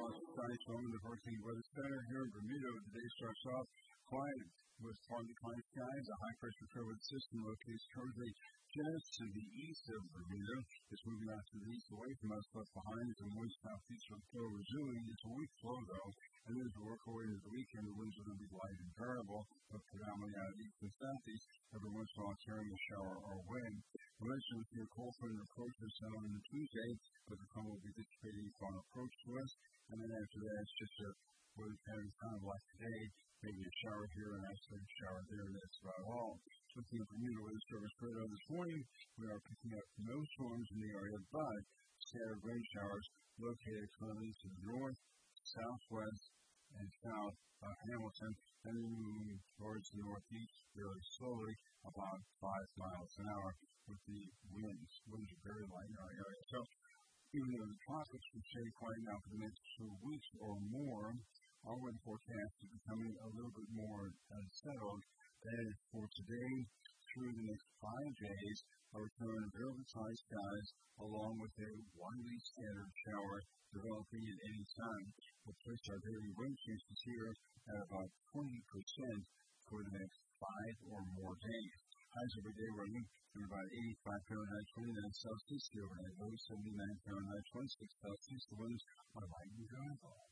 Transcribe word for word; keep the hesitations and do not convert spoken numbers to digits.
Sunny storm in the Hurricane Weather Center here in Bermuda. The day starts off quiet with partly cloudy skies. A high-pressure turbulent system locates currently just to the east of Bermuda. It's moving out to the east away from us, left behind is a moist southeastern flow resuming. It's a weak flow, though, and as we work our way into the weekend, the winds are going to be light and variable, but predominantly out of east and southeast. Every once in a while, carrying a shower or wind. Eventually, we see a cold front approach us on Tuesday, but the front will be dissipating upon approach to us. And then after that, it's just a weather pattern kind of like today. Maybe a shower here, an isolated shower there, and that's about all. Looking at Bermuda weather service radar this morning, we are picking up no storms in the area, but scattered rain showers located currently to the north, southwest, and south of Hamilton, and then moving towards the northeast very slowly, about five miles an hour, with the winds. Winds are very light in our area. So, even though the tropics will stay quiet now for the next two weeks or more, our weather forecast is becoming a little bit more unsettled. That is for today through the next five days, a return of very cloudy skies along with a widely scattered shower developing at any time. We'll place our daily wind chances here at about twenty percent for the next five or more days. Highs every day running from about eighty-five Fahrenheit, twenty-nine Celsius. The overnight low seventy-nine Fahrenheit, twenty-six Celsius. The winds are light and variable.